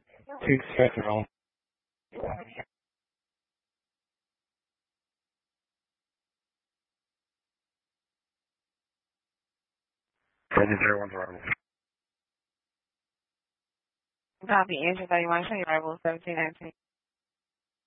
Two seconds on. Seven zero one zero. Copy, answer 31, show your arrival 1719.